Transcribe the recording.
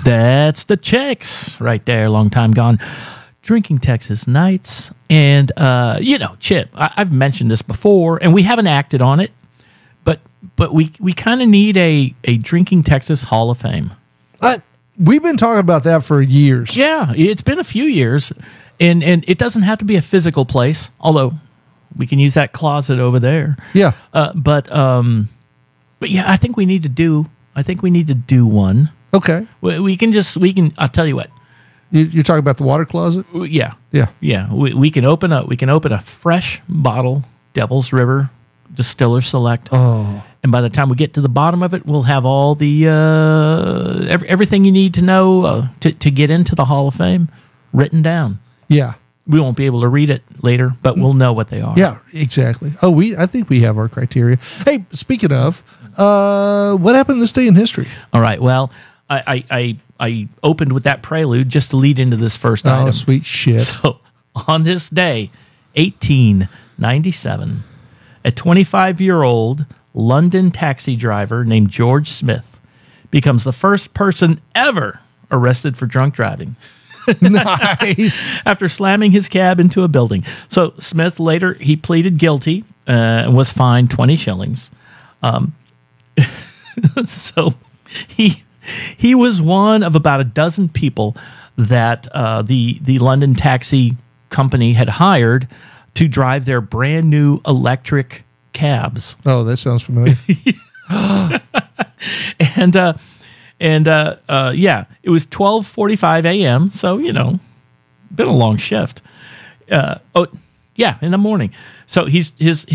That's the Chicks right there, long time gone. Drinking Texas Nights. And, Chip, I've mentioned this before, and we haven't acted on it, but we kind of need a Drinking Texas Hall of Fame. We've been talking about that for years. Yeah, it's been a few years, and it doesn't have to be a physical place, although we can use that closet over there. Yeah. But yeah, I think we need to do one. Okay. We can, I'll tell you what. You're talking about the water closet? Yeah. Yeah. Yeah. We can open a fresh bottle, Devil's River Distiller Select. Oh. And by the time we get to the bottom of it, we'll have all the everything you need to know to get into the Hall of Fame written down. Yeah. We won't be able to read it later, but we'll know what they are. Yeah, exactly. Oh, I think we have our criteria. Hey, speaking of, what happened this day in history? All right. Well, I opened with that prelude just to lead into this first item. Oh, sweet shit. So on this day, 1897, a 25-year-old London taxi driver named George Smith becomes the first person ever arrested for drunk driving. Nice. After slamming his cab into a building. So Smith later, he pleaded guilty and was fined 20 shillings. So he was one of about a dozen people that the London taxi company had hired to drive their brand new electric cabs. Oh, that sounds familiar. Yeah, it was 12:45 a.m. So, been a long shift. In the morning. So his